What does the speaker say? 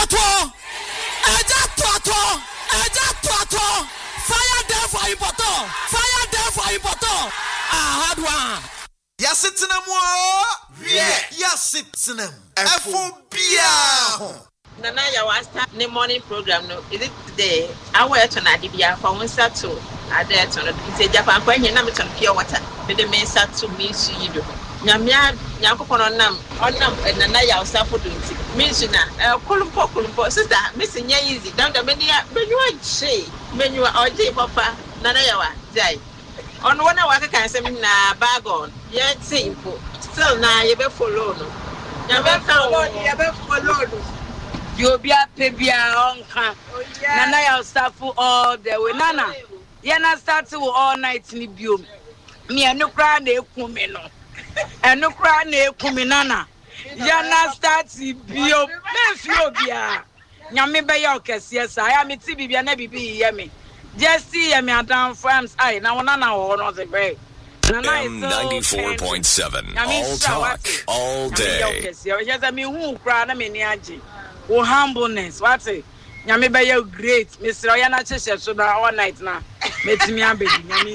Fire there for important. Fire there for important. Hard one. Yes, it's in a more. Yes, it's in a FOBIA. Nana, you was the morning program. No, is it today? I wear to Nadibia for one sat to Ade to Japan. When you number on pure water, but the main sat to me, you do. Nyamia, Yakupon on them, and Nana, you was up for doing it. Mention Kulumpo, sister, missing ya easy. Down the many, when you are say, when you are all day, Papa, Nana, you are day. On 1 hour, I can send me na bag on. Yet simple. Still now, you be follow. You be follow. You be a baby onka. Nana ya start for all the way. Nana, you na start to all night ni biom. Me anu kra na ekume no. Anu kra na ekume nana. You na start biom. Me fi obia. Nyame be ya okese sa. Ya me ti bibia na bibi ye me. Just see me down friends. Ai na wona na wo no the break. M94.7 all talk all day. Yes, I mean who cry na me ni age. Oh, humbleness, what's it? Yami be you great, Mr. Oyana Chesha, so that all night now. Met me a baby, Yami